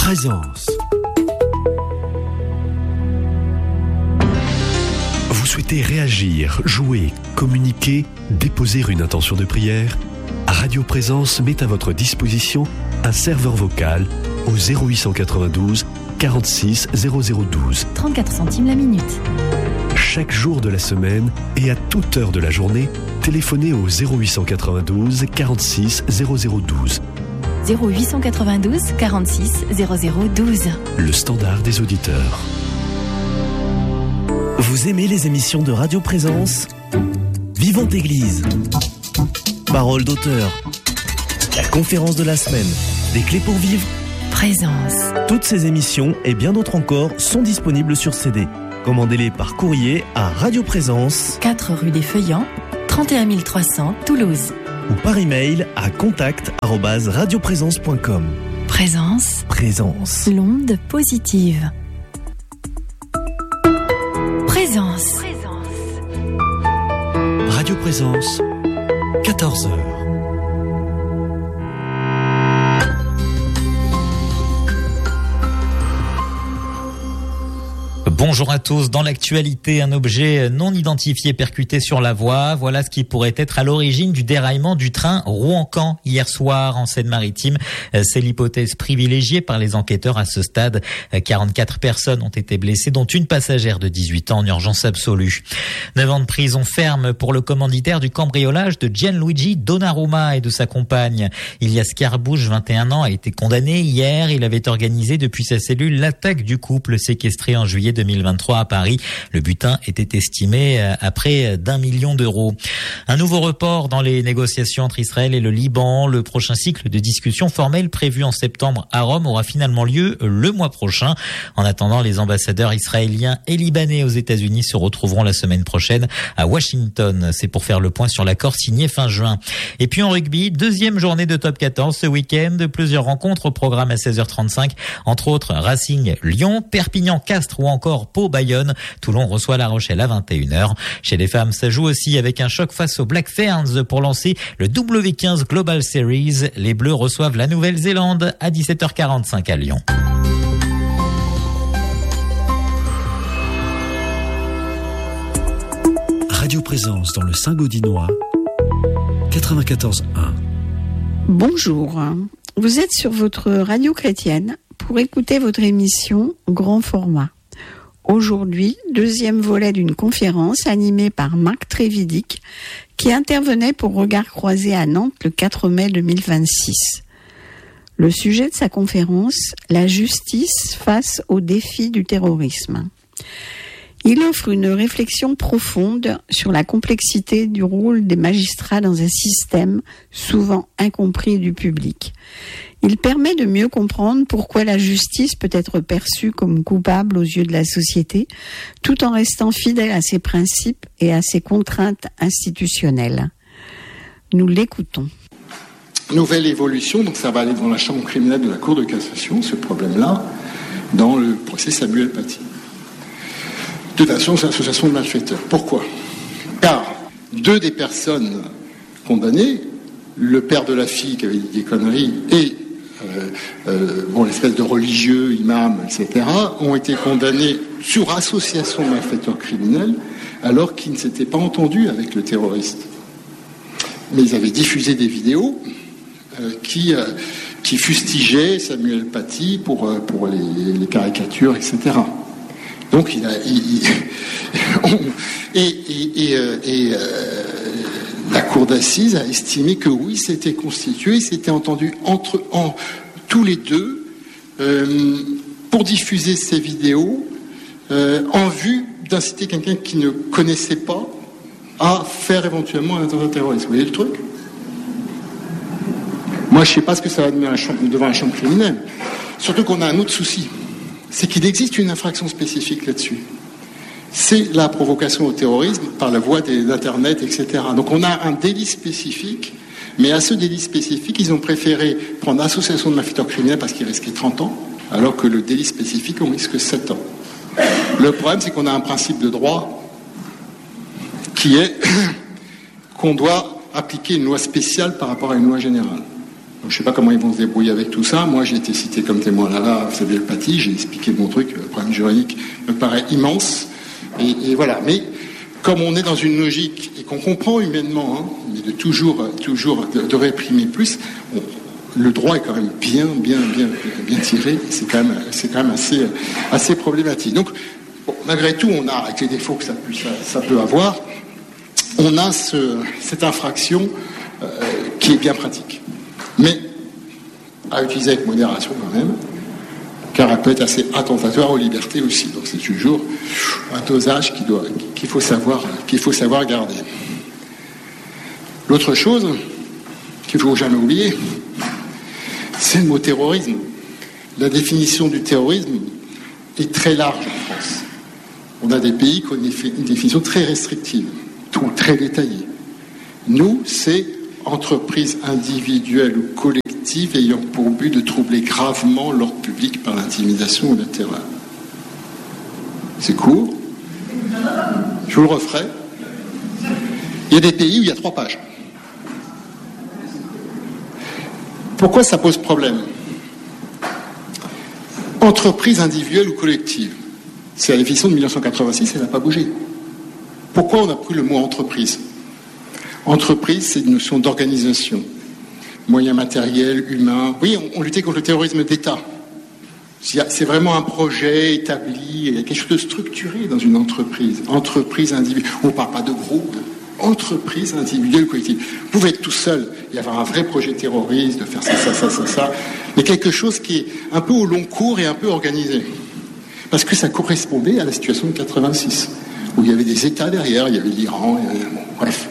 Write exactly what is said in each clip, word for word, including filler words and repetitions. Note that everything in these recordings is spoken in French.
Présence. Vous souhaitez réagir, jouer, communiquer, déposer une intention de prière? Radio Présence met à votre disposition un serveur vocal au zéro huit cent quatre-vingt-douze quarante-six zéro zéro douze. trente-quatre centimes la minute. Chaque jour de la semaine et à toute heure de la journée, téléphonez au zéro huit cent quatre-vingt-douze quarante-six zéro zéro douze. zéro huit cent quatre-vingt-douze quarante-six zéro zéro douze. Le standard des auditeurs. Vous aimez les émissions de Radio Présence? Vivante Église, Parole d'auteur, la conférence de la semaine, des clés pour vivre. Présence. Toutes ces émissions et bien d'autres encore sont disponibles sur C D. Commandez-les par courrier à Radio Présence, quatre rue des Feuillants, trente et un mille trois cents, Toulouse. Ou par email à contact arobase radioprésence point com. Présence. Présence. L'onde positive. Présence. Radio Présence, quatorze heures. Bonjour à tous. Dans l'actualité, un objet non identifié percuté sur la voie. Voilà ce qui pourrait être à l'origine du déraillement du train Rouen-Caen hier soir en Seine-Maritime. C'est l'hypothèse privilégiée par les enquêteurs à ce stade. quarante-quatre personnes ont été blessées, dont une passagère de dix-huit ans en urgence absolue. neuf ans de prison ferme pour le commanditaire du cambriolage de Gianluigi Donnarumma et de sa compagne. Ilias Carbouche, vingt et un ans, a été condamné hier. Il avait organisé depuis sa cellule l'attaque du couple séquestré en juillet deux mille vingt-trois à Paris. Le butin était estimé à près d'un million d'euros. Un nouveau report dans les négociations entre Israël et le Liban. Le prochain cycle de discussions formelles prévu en septembre à Rome aura finalement lieu le mois prochain. En attendant, les ambassadeurs israéliens et libanais aux États-Unis se retrouveront la semaine prochaine à Washington. C'est pour faire le point sur l'accord signé fin juin. Et puis en rugby, deuxième journée de top quatorze ce week-end. Plusieurs rencontres au programme à seize heures trente-cinq. Entre autres, Racing Lyon, Perpignan Castres ou encore Pau Bayonne. Toulon reçoit La Rochelle à vingt et une heures. Chez les femmes, ça joue aussi avec un choc face aux Black Ferns pour lancer le W quinze Global Series. Les Bleus reçoivent la Nouvelle-Zélande à dix-sept heures quarante-cinq à Lyon. Radio Présence dans le Saint-Gaudinois, quatre-vingt-quatorze un. Bonjour, vous êtes sur votre radio chrétienne pour écouter votre émission Grand Format. Aujourd'hui, deuxième volet d'une conférence animée par Marc Trévidic qui intervenait pour Regard Croisé à Nantes le quatre mai deux mille vingt-six. Le sujet de sa conférence, la justice face aux défis du terrorisme. Il offre une réflexion profonde sur la complexité du rôle des magistrats dans un système souvent incompris du public. Il permet de mieux comprendre pourquoi la justice peut être perçue comme coupable aux yeux de la société, tout en restant fidèle à ses principes et à ses contraintes institutionnelles. Nous l'écoutons. Nouvelle évolution, donc ça va aller dans la chambre criminelle de la Cour de cassation, ce problème-là, dans le procès Samuel Paty. De toute façon, c'est l'association de malfaiteurs. Pourquoi ? Car deux des personnes condamnées, le père de la fille qui avait dit des conneries et euh, euh, bon, l'espèce de religieux, imam, et cetera, ont été condamnés sur association de malfaiteurs criminels alors qu'ils ne s'étaient pas entendus avec le terroriste. Mais ils avaient diffusé des vidéos euh, qui, euh, qui fustigeaient Samuel Paty pour, euh, pour les, les caricatures, et cetera. Donc il a, il, il, on, et, et, et, euh, et euh, la cour d'assises a estimé que oui, c'était constitué, c'était entendu entre en, tous les deux euh, pour diffuser ces vidéos euh, en vue d'inciter quelqu'un qui ne connaissait pas à faire éventuellement un attentat terroriste. Vous voyez le truc ? Moi, je ne sais pas ce que ça va devenir devant la chambre criminelle. Surtout qu'on a un autre souci. C'est qu'il existe une infraction spécifique là-dessus. C'est la provocation au terrorisme par la voie d'Internet, et cetera. Donc on a un délit spécifique, mais à ce délit spécifique, ils ont préféré prendre association de malfaiteurs criminels parce qu'il risquait trente ans, alors que le délit spécifique, on risque sept ans. Le problème, c'est qu'on a un principe de droit qui est qu'on doit appliquer une loi spéciale par rapport à une loi générale. Je ne sais pas comment ils vont se débrouiller avec tout ça. Moi, j'ai été cité comme témoin là-là, Samuel Paty, j'ai expliqué mon truc, le problème juridique me paraît immense. Et, et voilà. Mais comme on est dans une logique et qu'on comprend humainement, hein, mais de toujours, toujours de, de réprimer plus, on, le droit est quand même bien, bien, bien, bien tiré. Et c'est quand même, c'est quand même assez, assez problématique. Donc, bon, malgré tout, on a, avec les défauts que ça peut, ça, ça peut avoir, on a ce, cette infraction euh, qui est bien pratique. Mais à utiliser avec modération quand même, car elle peut être assez attentatoire aux libertés aussi. Donc c'est toujours un dosage qui doit, qu'il faut savoir, qu'il faut savoir garder. L'autre chose qu'il ne faut jamais oublier, c'est le mot terrorisme. La définition du terrorisme est très large en France. On a des pays qui ont une définition très restrictive, très détaillée. Nous, c'est entreprise individuelle ou collective ayant pour but de troubler gravement l'ordre public par l'intimidation ou la terreur. C'est court. Je vous le referai. Il y a des pays où il y a trois pages. Pourquoi ça pose problème ? Entreprise individuelle ou collective. C'est la définition de mille neuf cent quatre-vingt-six, elle n'a pas bougé. Pourquoi on a pris le mot entreprise ? Entreprise, c'est une notion d'organisation. Moyens matériels, humains. Oui, on, on luttait contre le terrorisme d'État. C'est vraiment un projet établi, il y a quelque chose de structuré dans une entreprise. Entreprise individuelle. On ne parle pas de groupe. Entreprise individuelle collective. Vous pouvez être tout seul et avoir un vrai projet terroriste, de faire ça, ça, ça, ça, ça. Mais quelque chose qui est un peu au long cours et un peu organisé. Parce que ça correspondait à la situation de quatre-vingt-six, où il y avait des États derrière, il y avait l'Iran, il y avait... Bon, bref.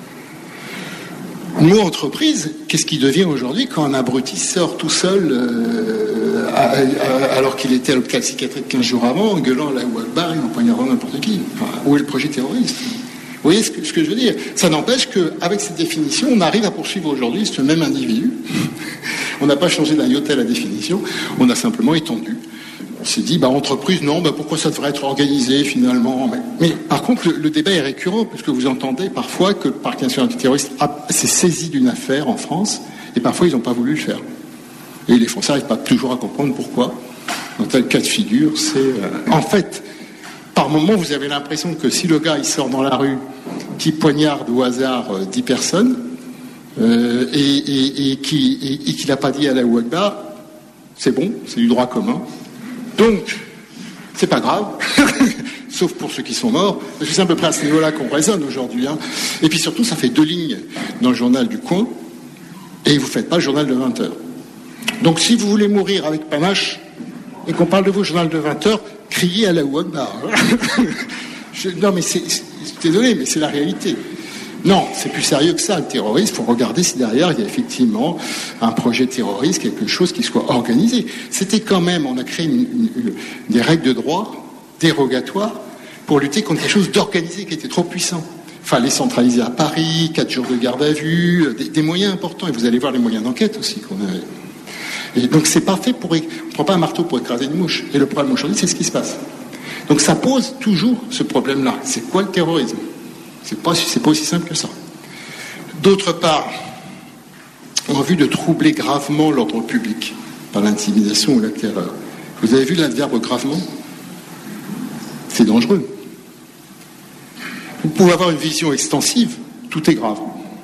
Le mot entreprise, qu'est-ce qui devient aujourd'hui quand un abruti sort tout seul euh, à, à, alors qu'il était à l'hôpital psychiatrique quinze jours avant, en gueulant là où Akbar et en poignardant n'importe qui. Enfin, où est le projet terroriste ? Vous voyez ce que, ce que je veux dire ? Ça n'empêche qu'avec cette définition, on arrive à poursuivre aujourd'hui ce même individu. On n'a pas changé d'un iota la définition, on a simplement étendu. On s'est dit, bah, entreprise, non, bah, pourquoi ça devrait être organisé finalement ? Mais, mais par contre, le, le débat est récurrent, parce que vous entendez parfois que le parquet national antiterroriste s'est saisi d'une affaire en France, et parfois ils n'ont pas voulu le faire. Et les Français n'arrivent pas toujours à comprendre pourquoi. Dans tel cas de figure, c'est... Euh... En fait, par moment, vous avez l'impression que si le gars il sort dans la rue, qui poignarde au hasard euh, dix personnes, euh, et, et, et qui et, et qu'il n'a pas dit Allahu Akbar, c'est bon, c'est du droit commun. Donc, c'est pas grave, sauf pour ceux qui sont morts, parce que c'est à peu près à ce niveau-là qu'on raisonne aujourd'hui. Hein. Et puis surtout, ça fait deux lignes dans le journal du coin, et vous ne faites pas le journal de vingt heures. Donc si vous voulez mourir avec panache, et qu'on parle de vous au journal de vingt heures, criez à la Ouagbar. Non mais c'est, c'est... Désolé, mais c'est la réalité. Non, c'est plus sérieux que ça, le terrorisme. Il faut regarder si derrière, il y a effectivement un projet terroriste, quelque chose qui soit organisé. C'était quand même, on a créé une, une, une, des règles de droit dérogatoires pour lutter contre quelque chose d'organisé qui était trop puissant. Il fallait centraliser à Paris, quatre jours de garde à vue, des, des moyens importants. Et vous allez voir les moyens d'enquête aussi qu'on avait. Et donc c'est pas fait pour... On ne prend pas un marteau pour écraser une mouche. Et le problème aujourd'hui, c'est ce qui se passe. Donc ça pose toujours ce problème-là. C'est quoi le terrorisme ? C'est pas, c'est pas aussi simple que ça. D'autre part, en vue de troubler gravement l'ordre public par l'intimidation ou la terreur. Vous avez vu l'adverbe gravement ? C'est dangereux. Vous pouvez avoir une vision extensive, tout est grave.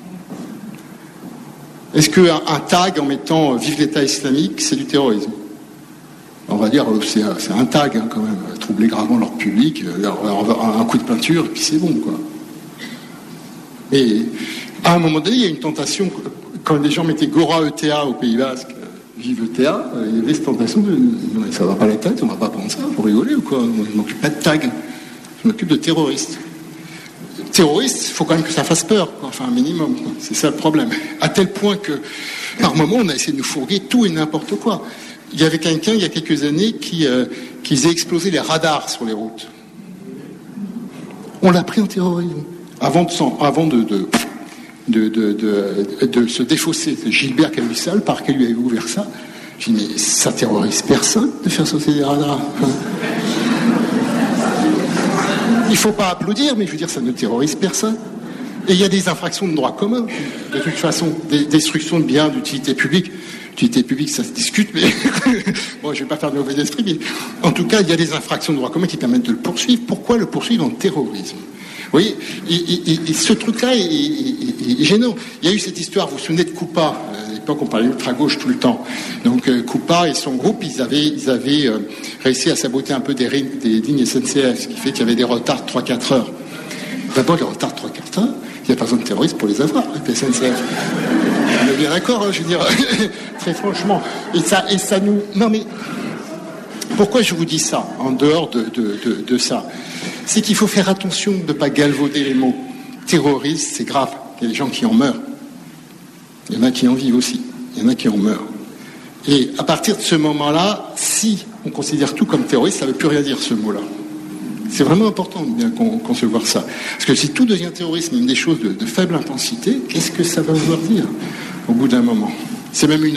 Est-ce qu'un un tag en mettant « Vive l'État islamique », c'est du terrorisme ? On va dire, c'est, c'est un tag hein, quand même, troubler gravement l'ordre public, un coup de peinture, et puis c'est bon, quoi. Et à un moment donné, il y a une tentation, quand les gens mettaient Gora E T A au Pays Basque, Vive E T A, il y avait cette tentation de « ça va pas la tête, on va pas prendre ça, pour rigoler ou quoi ? Je ne m'occupe pas de tag, je m'occupe de terroristes. » Terroriste, il faut quand même que ça fasse peur, quoi. Enfin un minimum, quoi. C'est ça le problème. À tel point que, par moment, on a essayé de nous fourguer tout et n'importe quoi. Il y avait quelqu'un, il y a quelques années, qui, euh, qui faisait exploser les radars sur les routes. On l'a pris en terrorisme. Avant de, avant de, de, de, de, de, de se défausser, c'est Gilbert qui a eu ça, le parquet lui avait ouvert ça. J'ai dit, mais ça terrorise personne de faire sauter des radars. Enfin, il ne faut pas applaudir, mais je veux dire, ça ne terrorise personne. Et il y a des infractions de droit commun, de toute façon, des destructions de biens d'utilité publique. Utilité publique, ça se discute, mais bon, je ne vais pas faire de mauvais esprit, mais en tout cas, il y a des infractions de droit commun qui permettent de le poursuivre. Pourquoi le poursuivre en terrorisme ? Vous voyez, et, et, et ce truc-là est, est, est, est gênant. Il y a eu cette histoire, vous vous souvenez de Coupa, à l'époque on parlait ultra-gauche tout le temps. Donc euh, Coupa et son groupe, ils avaient, ils avaient euh, réussi à saboter un peu des, des lignes S N C F, ce qui fait qu'il y avait des retards de trois à quatre heures. D'abord, les retards de trois à quatre heures, il n'y a pas besoin de terroristes pour les avoir, avec S N C F. On est bien d'accord, hein, je veux dire, très franchement. Et ça, et ça nous... Non mais, pourquoi je vous dis ça, en dehors de, de, de, de ça ? C'est qu'il faut faire attention de ne pas galvauder les mots. Terroriste, c'est grave. Il y a des gens qui en meurent. Il y en a qui en vivent aussi. Il y en a qui en meurent. Et à partir de ce moment-là, si on considère tout comme terroriste, ça ne veut plus rien dire, ce mot-là. C'est vraiment important de bien concevoir ça. Parce que si tout devient terrorisme, même des choses de, de faible intensité, qu'est-ce que ça va vouloir dire au bout d'un moment ? C'est même une